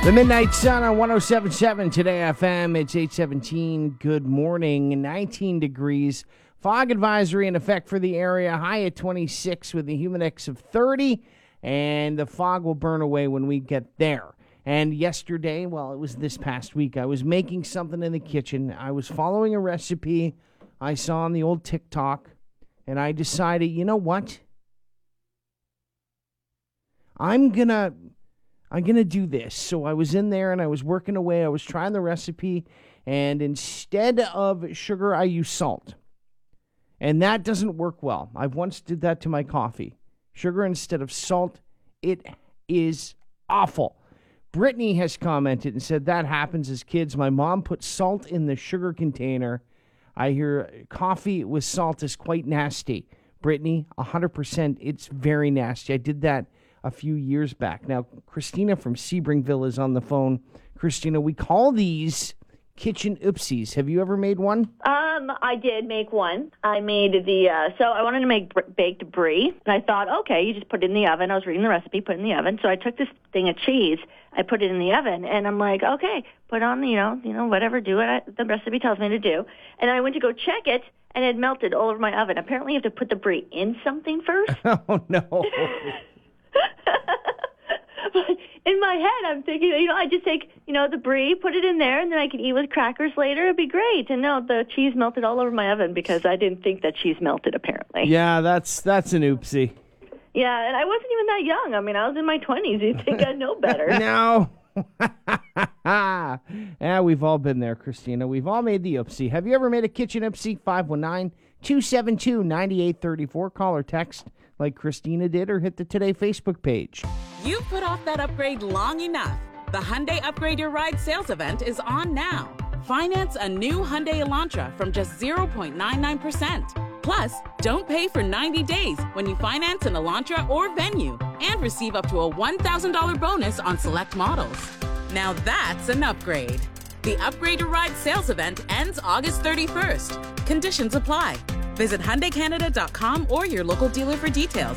The Midnight Sun on 107.7 Today FM. It's 8:17. Good morning. 19 degrees. Fog advisory in effect for the area. High at 26 with a humid index of 30. And the fog will burn away when we get there. And yesterday, well, it was this past week, I was making something in the kitchen. I was following a recipe I saw on the old TikTok. And I decided, you know what? I'm gonna do this. So I was in there and I was working away. I was trying the recipe, and instead of sugar, I use salt. And that doesn't work well. I once did that to my coffee. Sugar instead of salt. It is awful. Brittany has commented and said that happens as kids. My mom put salt in the sugar container. I hear coffee with salt is quite nasty. Brittany, 100%. It's very nasty. I did that a few years back. Now, Christina from Sebringville is on the phone. Christina, we call these kitchen oopsies. Have you ever made one? I did make one. I made so I wanted to make baked brie, and I thought, okay, you just put it in the oven. I was reading the recipe, put it in the oven. So I took this thing of cheese, I put it in the oven, and I'm like, okay, put on, whatever, do what the recipe tells me to do. And I went to go check it, and it melted all over my oven. Apparently, you have to put the brie in something first. Oh, no. But in my head, I'm thinking, I just take, the brie, put it in there, and then I can eat with crackers later. It'd be great. And no, the cheese melted all over my oven because I didn't think that cheese melted, apparently. Yeah, that's an oopsie. Yeah, and I wasn't even that young. I mean, I was in my 20s. You'd think I'd know better. No. Yeah, we've all been there, Christina. We've all made the oopsie. Have you ever made a kitchen oopsie? 519-272-9834. Call or text like Christina did, or hit the Today Facebook page. You've put off that upgrade long enough. The Hyundai Upgrade Your Ride sales event is on now. Finance a new Hyundai Elantra from just 0.99%. Plus, don't pay for 90 days when you finance an Elantra or Venue, and receive up to a $1,000 bonus on select models. Now that's an upgrade. The Upgrade Your Ride sales event ends August 31st. Conditions apply. Visit HyundaiCanada.com or your local dealer for details.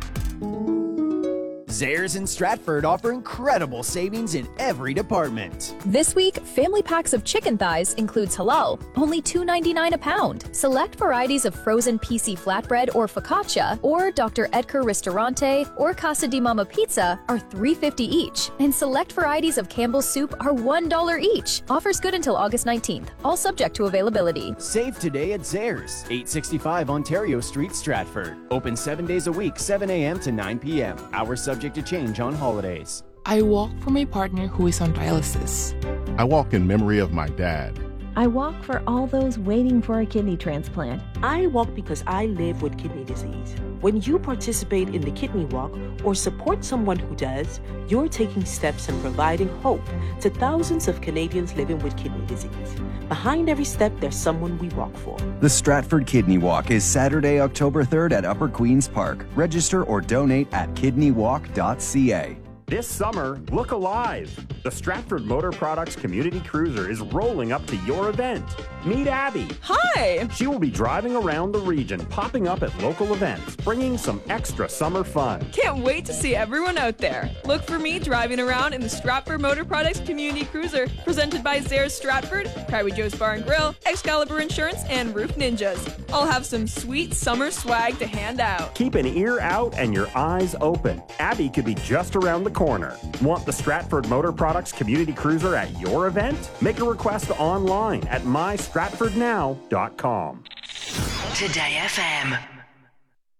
Zehrs in Stratford offer incredible savings in every department. This week, family packs of chicken thighs includes halal, only $2.99 a pound. Select varieties of frozen PC flatbread or focaccia, or Dr. Edgar Ristorante or Casa di Mama Pizza are $3.50 each. And select varieties of Campbell's soup are $1 each. Offers good until August 19th. All subject to availability. Save today at Zehrs, 865 Ontario Street, Stratford. Open 7 days a week, 7 a.m. to 9 p.m. Hours subject to change on holidays. I walk for my partner who is on dialysis. I walk in memory of my dad. I walk for all those waiting for a kidney transplant. I walk because I live with kidney disease. When you participate in the Kidney Walk or support someone who does, you're taking steps and providing hope to thousands of Canadians living with kidney disease. Behind every step, there's someone we walk for. The Stratford Kidney Walk is Saturday, October 3rd at Upper Queen's Park. Register or donate at kidneywalk.ca. This summer, look alive. The Stratford Motor Products Community Cruiser is rolling up to your event. Meet Abby. Hi. She will be driving around the region, popping up at local events, bringing some extra summer fun. Can't wait to see everyone out there. Look for me driving around in the Stratford Motor Products Community Cruiser, presented by Zehrs Stratford, Private Joe's Bar and Grill, Excalibur Insurance, and Roof Ninjas. I'll have some sweet summer swag to hand out. Keep an ear out and your eyes open. Abby could be just around the corner. Want the Stratford Motor Products Community Cruiser at your event? Make a request online at mystratfordnow.com. Today FM.